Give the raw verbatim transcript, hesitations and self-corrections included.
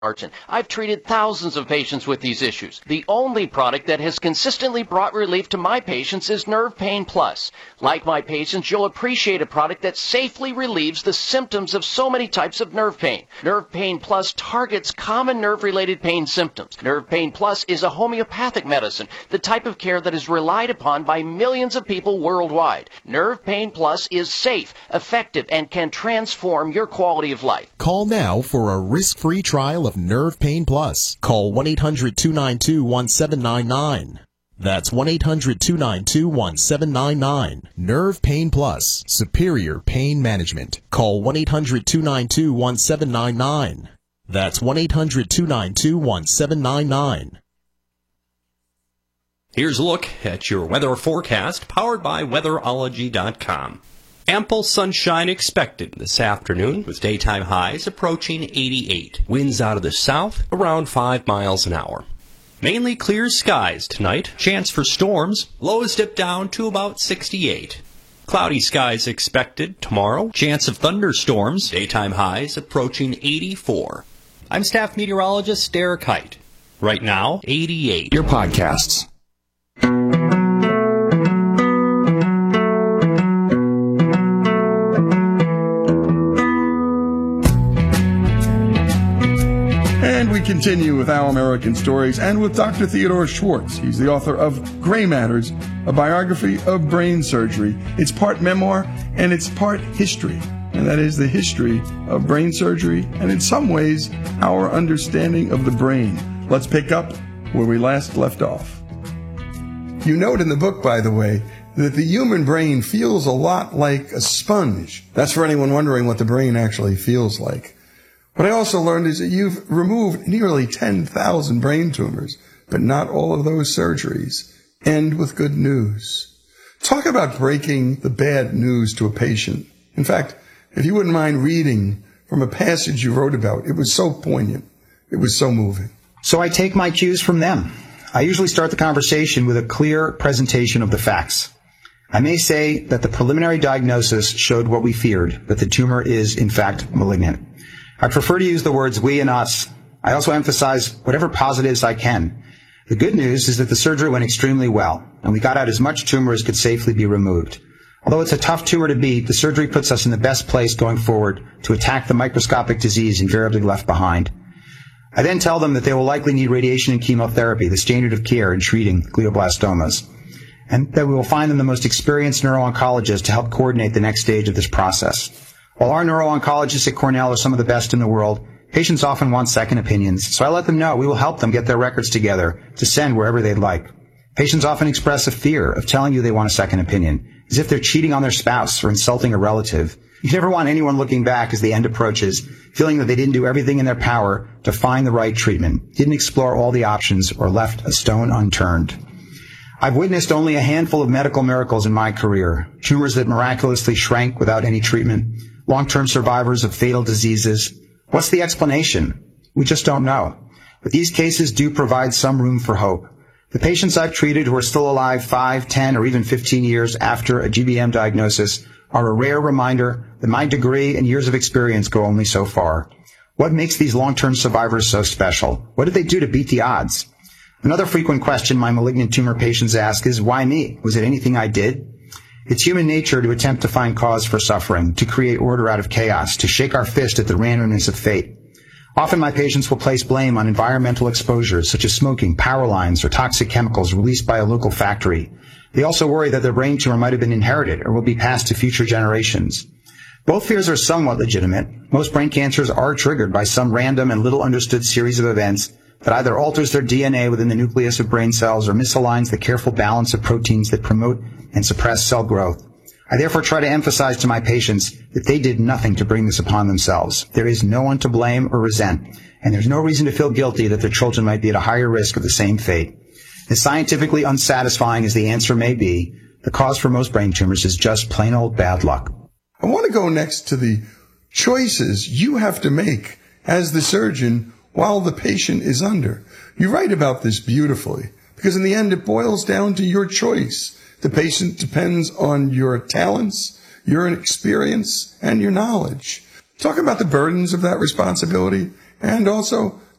margin. I've treated thousands of patients with these issues. The only product that has consistently brought relief to my patients is Nerve Pain Plus. Like my patients, you'll appreciate a product that safely relieves the symptoms of so many types of nerve pain. Nerve Pain Plus targets common nerve-related pain symptoms. Nerve Pain Plus is a homeopathic medicine, the type of care that is relied upon by millions of people worldwide. Nerve Pain Plus is safe, effective, and can transform your quality of life. Call now for a risk-free trial of Nerve Pain Plus. Call one eight hundred two nine two one seven nine nine. That's one eight hundred two nine two one seven nine nine. Nerve Pain Plus. Superior Pain Management. Call one eight hundred two nine two one seven nine nine. That's one eight hundred two nine two one seven nine nine. Here's a look at your weather forecast, powered by weatherology dot com. Ample sunshine expected this afternoon, with daytime highs approaching eighty-eight. Winds out of the south around five miles an hour. Mainly clear skies tonight. Chance for storms. Lows dip down to about sixty-eight. Cloudy skies expected tomorrow. Chance of thunderstorms. Daytime highs approaching eighty-four. I'm staff meteorologist Derek Height. Right now, eighty-eight. Your podcasts. And we continue with Our American Stories and with Doctor Theodore Schwartz. He's the author of Gray Matters, a biography of brain surgery. It's part memoir and it's part history. And that is the history of brain surgery and in some ways our understanding of the brain. Let's pick up where we last left off. You note in the book, by the way, that the human brain feels a lot like a sponge. That's for anyone wondering what the brain actually feels like. What I also learned is that you've removed nearly ten thousand brain tumors, but not all of those surgeries end with good news. Talk about breaking the bad news to a patient. In fact, if you wouldn't mind reading from a passage you wrote about, it was so poignant. It was so moving. So I take my cues from them. I usually start the conversation with a clear presentation of the facts. I may say that the preliminary diagnosis showed what we feared, that the tumor is, in fact, malignant. I prefer to use the words we and us. I also emphasize whatever positives I can. The good news is that the surgery went extremely well, and we got out as much tumor as could safely be removed. Although it's a tough tumor to beat, the surgery puts us in the best place going forward to attack the microscopic disease invariably left behind. I then tell them that they will likely need radiation and chemotherapy, the standard of care in treating glioblastomas, and that we will find them the most experienced neuro-oncologists to help coordinate the next stage of this process. While our neuro-oncologists at Cornell are some of the best in the world, patients often want second opinions, so I let them know we will help them get their records together to send wherever they'd like. Patients often express a fear of telling you they want a second opinion, as if they're cheating on their spouse or insulting a relative. You never want anyone looking back as the end approaches, feeling that they didn't do everything in their power to find the right treatment, didn't explore all the options, or left a stone unturned. I've witnessed only a handful of medical miracles in my career, tumors that miraculously shrank without any treatment, long-term survivors of fatal diseases. What's the explanation? We just don't know. But these cases do provide some room for hope. The patients I've treated who are still alive five, ten, or even fifteen years after a G B M diagnosis are a rare reminder that my degree and years of experience go only so far. What makes these long-term survivors so special? What did they do to beat the odds? Another frequent question my malignant tumor patients ask is, why me? Was it anything I did? It's human nature to attempt to find cause for suffering, to create order out of chaos, to shake our fist at the randomness of fate. Often my patients will place blame on environmental exposures such as smoking, power lines, or toxic chemicals released by a local factory. They also worry that their brain tumor might have been inherited or will be passed to future generations. Both fears are somewhat legitimate. Most brain cancers are triggered by some random and little understood series of events that either alters their D N A within the nucleus of brain cells or misaligns the careful balance of proteins that promote and suppress cell growth. I therefore try to emphasize to my patients that they did nothing to bring this upon themselves. There is no one to blame or resent, and there's no reason to feel guilty that their children might be at a higher risk of the same fate. As scientifically unsatisfying as the answer may be, the cause for most brain tumors is just plain old bad luck. I want to go next to the choices you have to make as the surgeon while the patient is under. You write about this beautifully, because in the end it boils down to your choice. The patient depends on your talents, your experience, and your knowledge. Talk about the burdens of that responsibility and also